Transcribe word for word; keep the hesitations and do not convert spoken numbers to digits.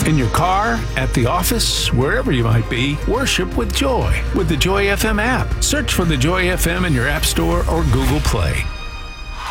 In your car, at the office, wherever you might be, worship with Joy with the Joy F M app. Search for the Joy F M in your App Store or Google Play.